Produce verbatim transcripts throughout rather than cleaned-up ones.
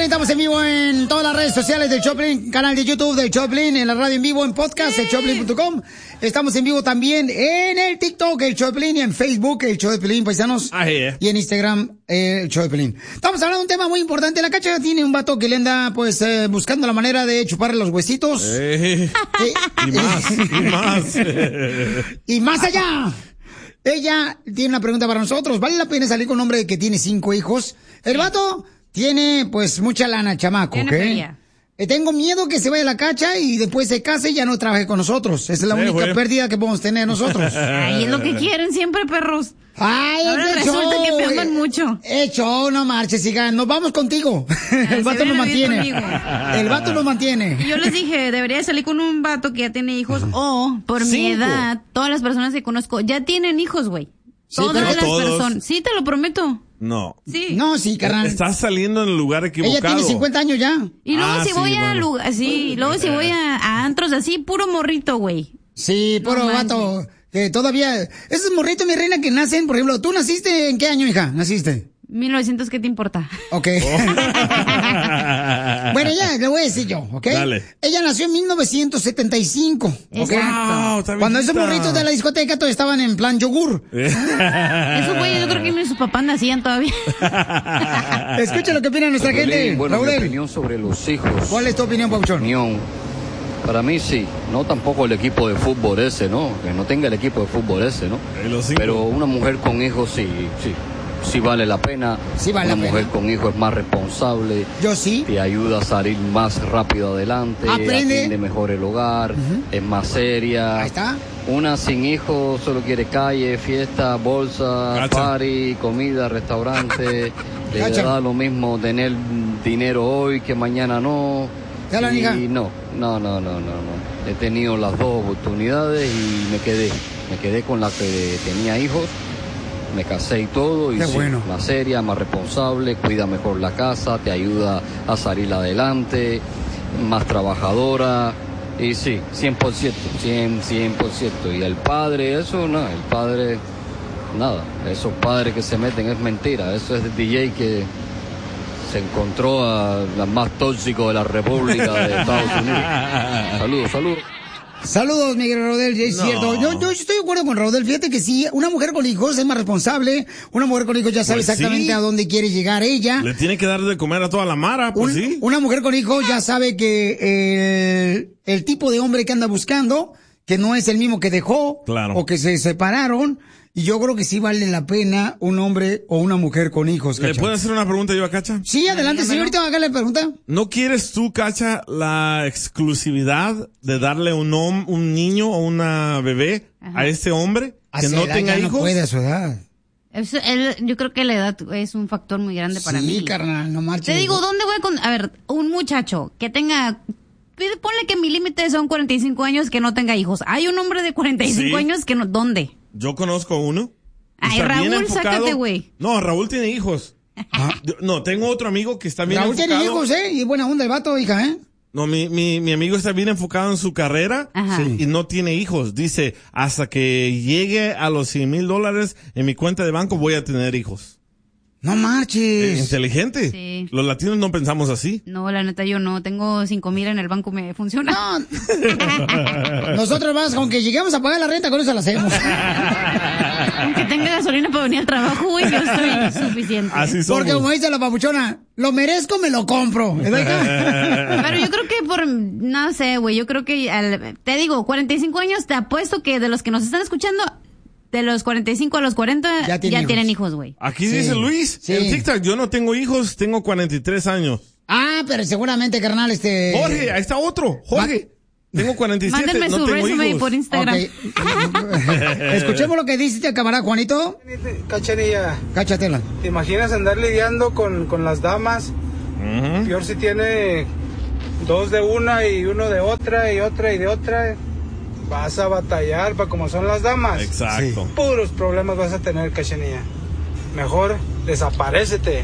Choplin, estamos en vivo en todas las redes sociales del Choplin, canal de YouTube del Choplin, en la radio en vivo, en podcast, el choplin punto com. Estamos en vivo también en el TikTok, el Choplin, y en Facebook, el Choplin, paisanos. Ah, yeah. Y en Instagram, eh, el Choplin. Estamos hablando de un tema muy importante. La Cacha tiene un vato que le anda, pues, eh, buscando la manera de chuparle los huesitos. Eh, eh, y más, y más. Y más allá. Ella tiene una pregunta para nosotros. ¿Vale la pena salir con un hombre que tiene cinco hijos? El vato tiene, pues, mucha lana, chamaco, ¿ok? Eh, tengo miedo que se vaya a la Cacha y después se case y ya no trabaje con nosotros. Esa es la Sí, única güey. pérdida que podemos tener nosotros. Ay, es lo que quieren siempre, perros. Ay, ahora es resulta show, que te eh, aman mucho. Es show, no marches, hija. Nos vamos contigo. El vato se nos viene a vivir mantiene. conmigo. El vato nos mantiene. Y yo les dije, debería salir con un vato que ya tiene hijos o, por mi Cinco. edad, todas las personas que conozco ya tienen hijos, güey. Sí, Todas pero las todos. personas. Sí, te lo prometo. No. Sí. No, sí, carnal. Estás saliendo en el lugar equivocado. Ella tiene cincuenta años ya. Y luego Ah, si sí, voy a bueno. lugar, sí, luego si voy a, a antros así, puro morrito, güey. Sí, No puro manches. vato. Que todavía. Esos morritos, mi reina, que nacen, por ejemplo, ¿tú naciste en qué año, hija? ¿Naciste? mil novecientos, ¿qué te importa? Ok. Bueno, ya, le voy a decir yo, ¿ok? Dale. Ella nació en mil novecientos setenta y cinco, ¿ok? Wow, está Cuando esos viejita. morritos de la discoteca todos estaban en plan yogur. Eso, güey, yo creo que ni sus papás nacían todavía. Escucha lo que opina nuestra Piolín, gente. bueno, mi Raúl, opinión sobre los hijos. ¿cuál es tu opinión, Pauchón? Opinión. Para mí sí, no tampoco el equipo de fútbol ese, ¿no? Que no tenga el equipo de fútbol ese, ¿no? Y los cinco. Pero una mujer con hijos sí, sí, sí vale la pena. Sí vale una la mujer pena. con hijos es más responsable, Yo sí. te ayuda a salir más rápido adelante, Aprende. atiende mejor el hogar, es más seria. Ahí está. Una sin hijos solo quiere calle, fiesta, bolsa, Cacha. party, comida, restaurante. Le Cacha. da lo mismo tener dinero hoy que mañana no. Ya la y hija. no, no, no, no, no, no. He tenido las dos oportunidades y me quedé. Me quedé con la que tenía hijos. Me casé y todo. Y Qué sí, bueno. más seria, más responsable, cuida mejor la casa, te ayuda a salir adelante, más trabajadora. Y sí, cien por ciento, cien, cien por ciento. Y el padre, eso no, el padre, nada. Esos padres que se meten es mentira. Eso es el D J que se encontró a la más tóxico de la República de Estados Unidos. Saludos, saludos. Saludos, Miguel Rodel, es No. cierto. Yo, yo estoy de acuerdo con Rodel. Fíjate que sí, una mujer con hijos es más responsable. Una mujer con hijos ya sabe Pues exactamente sí. a dónde quiere llegar ella. Le tiene que dar de comer a toda la mara, pues Un- sí. Una mujer con hijos ya sabe que el, el tipo de hombre que anda buscando, que no es el mismo que dejó, Claro. o que se separaron, y yo creo que sí vale la pena un hombre o una mujer con hijos, ¿Le Cacha. puedo hacer una pregunta yo a Cacha? Sí, adelante, señorita, hágale la pregunta. ¿No quieres tú, Cacha, la exclusividad de darle un hom- un niño o una bebé Ajá. a ese hombre A que su no edad tenga ya no hijos? puede a su edad. Eso, él- yo creo que la edad es un factor muy grande para sí, mí. carnal, no marches. Te digo, ¿dónde voy con...? A ver, un muchacho que tenga... pide- Ponle que mi límite son cuarenta y cinco años que no tenga hijos. Hay un hombre de cuarenta y cinco Sí. años que no... ¿Dónde? Yo conozco uno. y Ay, está bien Raúl, enfocado. sácate, güey. No, Raúl tiene hijos. Yo- no, tengo otro amigo que está bien Raúl enfocado. tiene hijos, ¿eh? Y buena onda el vato, hija, ¿eh? No, mi, mi, mi amigo está bien enfocado en su carrera Ajá. sí, y no tiene hijos. Dice, hasta que llegue a los cien mil dólares en mi cuenta de banco voy a tener hijos. No Eh, marches. inteligente. Sí. Los latinos no pensamos así. No, la neta, yo no. Tengo cinco mil en el banco, me funciona. No. Nosotros vamos, aunque lleguemos a pagar la renta, con eso la hacemos. Aunque tenga gasolina para venir al trabajo, güey, yo estoy suficiente. Así somos. Porque como dice la papuchona, lo merezco, me lo compro. ¿Verdad, hija? Pero yo creo que por, no sé, güey, yo creo que, al- te digo, cuarenta y cinco años, te apuesto que de los que nos están escuchando, de los cuarenta y cinco a los cuarenta, Ya ya, tiene hijos. tienen hijos, güey. Aquí Sí. dice Luis, Sí. en TikTok, yo no tengo hijos, tengo cuarenta y tres años. Ah, pero seguramente, carnal, este... Jorge, ahí está otro, Jorge. Tengo cuarenta y siete, Mándenme no su tengo resume hijos. por Instagram. Ok. Escuchemos lo que dice este camarada Juanito. Cachanilla, Cáchatela. ¿te imaginas andar lidiando con, con las damas? Ujú. Peor si tiene dos de una y uno de otra y otra y de otra. Vas a batallar para como son las damas. Exacto. Puros problemas vas a tener, Cachanilla. Mejor desaparécete.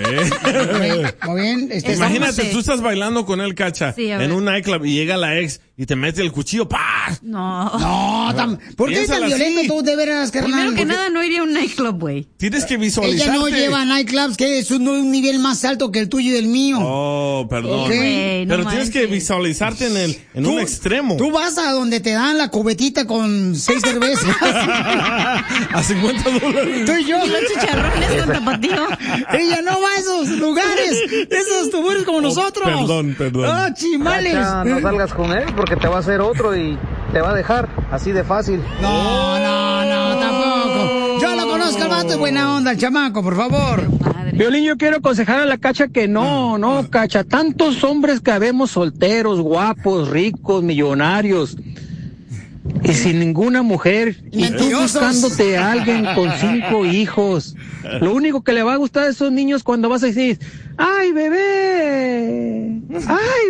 Eh. Muy bien. Este, Es- Imagínate, Cálmate. tú estás bailando con él, Cacha, Sí, a ver. en un nightclub y llega la ex y te mete el cuchillo, ¡pah! No. No, tam, ¿por qué tan violento tú de veras, carnal? Primero que Porque nada, no iría a un nightclub, güey. Tienes que visualizarte. ella no lleva a nightclubs, que es un, un nivel más alto que el tuyo y el mío. Oh, perdón. Okay. No Pero manches. tienes que visualizarte en el en Tú- un extremo. Tú vas a donde te dan la cubetita con seis cervezas. A cincuenta dólares. Tú y yo. Y los chicharrones con tapatío. Ella no va a esos lugares, esos tuburios como Oh, nosotros. perdón, perdón. Ah, chimales. Cacha, no salgas con él porque te va a hacer otro y te va a dejar así de fácil. No, no, no, tampoco. Yo lo conozco al vato, es buena onda, el chamaco, por favor. Violín, yo quiero aconsejar a la Cacha que no, no, Cacha, tantos hombres que habemos solteros, guapos, ricos, millonarios, y sin ninguna mujer, y tú Mentirosos. buscándote a alguien con cinco hijos. Lo único que le va a gustar a esos niños cuando vas a decir, ¡ay, bebé! ¡Ay,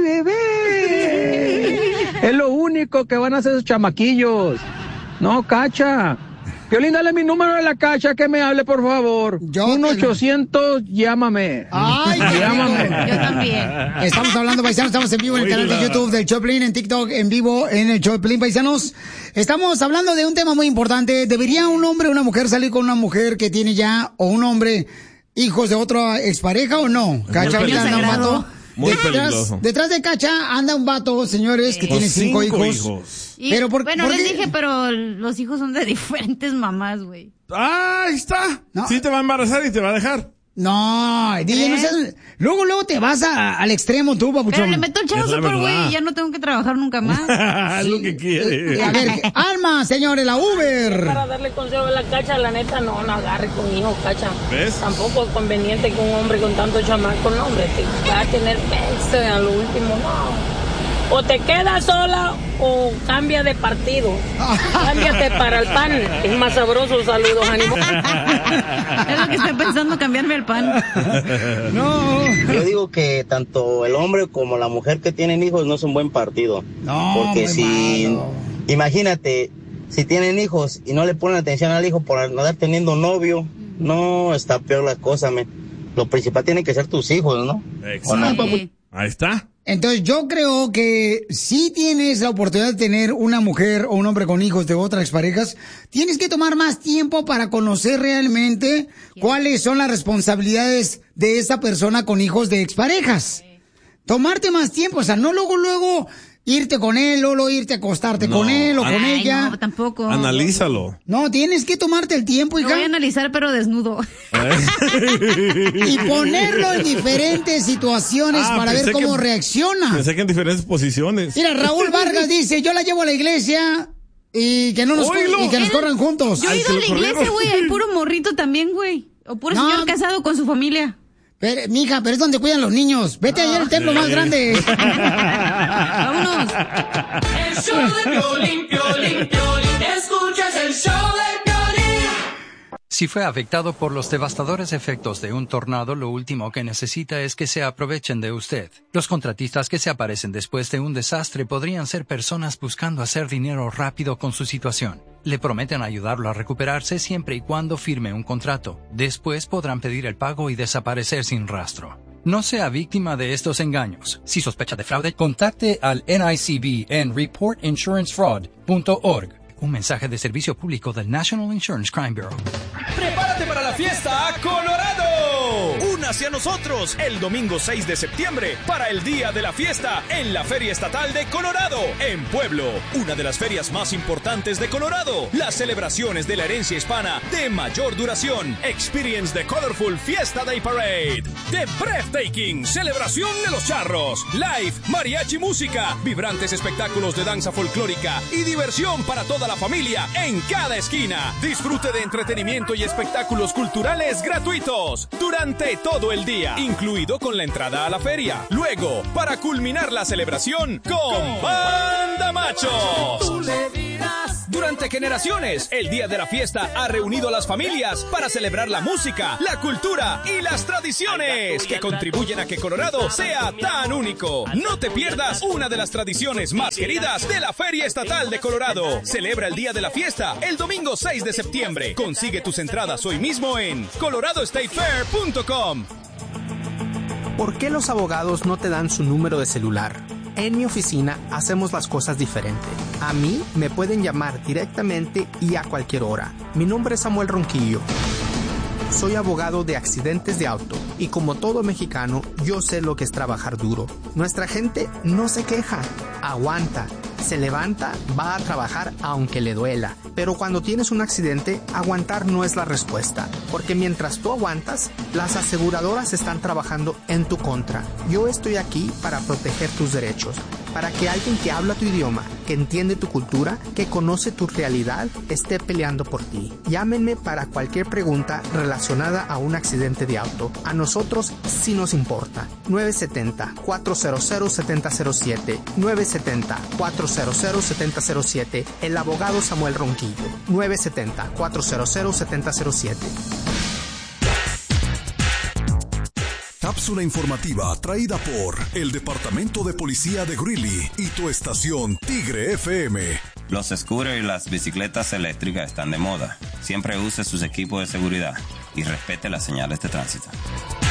bebé! Es lo único que van a hacer esos chamaquillos. No, Cacha. Violín, dale mi número de la Cacha que me hable, por favor. Yo Un te- ochocientos, llámame. Ay, qué Llámame. rico. Yo también. Estamos hablando, paisanos, estamos en vivo en el canal de YouTube del Choplin, en TikTok en vivo en el Choplin, paisanos. Estamos hablando de un tema muy importante. ¿Debería un hombre o una mujer salir con una mujer que tiene ya, o un hombre, hijos de otra expareja o no? Cacha, ahorita anda un sagrado. vato. Muy detrás, peligroso. detrás de Cacha anda un vato, señores, que Con tiene cinco, cinco hijos. hijos. Y, Pero por- bueno, ¿por les qué? dije, pero los hijos son de diferentes mamás, güey. Ah, ahí está. No. Sí te va a embarazar y te va a dejar. No, D J, no seas- luego, luego te vas a- al extremo tú, papuchón. Pero le meto el chavo Es la super, verdad. güey, y ya no tengo que trabajar nunca más. Es lo que quiere. Eh, A ver, Alma, señores, la Uber. Para darle consejo a la Cacha, la neta, no, no agarre con hijos, Cacha. ¿Ves? Tampoco es conveniente que un hombre con tanto chamaco, no, hombre, te va a tener peso a lo último, no. O te quedas sola o cambia de partido. Cámbiate para el pan, es más sabroso, saludos, ánimo. Es lo que estoy pensando, cambiarme el pan. No. Yo digo que tanto el hombre como la mujer que tienen hijos no es un buen partido. No, Porque muy si, malo. imagínate, si tienen hijos y no le ponen atención al hijo por no estar teniendo un novio, no, está peor la cosa, men. Lo principal tiene que ser tus hijos, ¿no? Exacto. Sí. Ahí está. Entonces yo creo que si tienes la oportunidad de tener una mujer o un hombre con hijos de otras exparejas, tienes que tomar más tiempo para conocer realmente cuáles son las responsabilidades de esa persona con hijos de exparejas. Tomarte más tiempo, o sea, no luego, luego irte con él, o luego irte a acostarte No. con él o con Ay, ella. no, tampoco. Analízalo. No, tienes que tomarte el tiempo, Lo hija, voy a analizar, pero desnudo. y ponerlo en diferentes situaciones Ah, para ver pensé cómo que- reacciona. Pensé que en diferentes posiciones. Mira, Raúl Vargas dice, yo la llevo a la iglesia y que no nos cor- Oílo. y que nos corran juntos. Yo he Ay, ido que a lo la iglesia, corrieron. güey, hay puro morrito también, güey. O puro No. señor casado con su familia. Pero, mija, pero es donde cuidan los niños. Vete allá al templo más grande. Vámonos. El show de Piolín, Piolín, Piolín. Escuchas el show de Piolín. Si fue afectado por los devastadores efectos de un tornado, lo último que necesita es que se aprovechen de usted. Los contratistas que se aparecen después de un desastre podrían ser personas buscando hacer dinero rápido con su situación. Le prometen ayudarlo a recuperarse siempre y cuando firme un contrato. Después podrán pedir el pago y desaparecer sin rastro. No sea víctima de estos engaños. Si sospecha de fraude, contacte al N I C B en report insurance fraud punto org. Un mensaje de servicio público del National Insurance Crime Bureau. ¡Prepárate para la fiesta Colorado! Únase a nosotros el domingo seis de septiembre para el Día de la Fiesta en la Feria Estatal de Colorado, en Pueblo, una de las ferias más importantes de Colorado. Las celebraciones de la herencia hispana de mayor duración. Experience the Colorful Fiesta Day Parade. The Breathtaking Celebración de los Charros. Live, mariachi música, vibrantes espectáculos de danza folclórica y diversión para toda la familia en cada esquina. Disfrute de entretenimiento y espectáculos culturales gratuitos durante todo el día, incluido con la entrada a la feria. Luego, para culminar la celebración con Banda Macho. Durante generaciones, el día de la fiesta ha reunido a las familias para celebrar la música, la cultura y las tradiciones que contribuyen a que Colorado sea tan único. No te pierdas una de las tradiciones más queridas de la Feria Estatal de Colorado. Celebra el día de la fiesta el domingo seis de septiembre. Consigue tus entradas hoy mismo en colorado state fair punto com. ¿Por qué los abogados no te dan su número de celular? En mi oficina hacemos las cosas diferente. A mí me pueden llamar directamente y a cualquier hora. Mi nombre es Samuel Ronquillo. Soy abogado de accidentes de auto y como todo mexicano, yo sé lo que es trabajar duro. Nuestra gente no se queja, aguanta, se levanta, va a trabajar aunque le duela. Pero cuando tienes un accidente, aguantar no es la respuesta, porque mientras tú aguantas, las aseguradoras están trabajando en tu contra. Yo estoy aquí para proteger tus derechos, para que alguien que habla tu idioma, que entiende tu cultura, que conoce tu realidad, esté peleando por ti. Llámenme para cualquier pregunta relacionada a un accidente de auto. A nosotros sí nos importa. nueve siete cero, cuatro cero cero, siete cero cero siete. nueve siete cero, cuatro cero cero, siete cero cero siete. El abogado Samuel Ronquillo. nueve siete cero, cuatro cero cero, siete cero cero siete. Cápsula informativa traída por el Departamento de Policía de Greeley y tu estación Tigre F M. Los scooters y las bicicletas eléctricas están de moda. Siempre use sus equipos de seguridad y respete las señales de tránsito.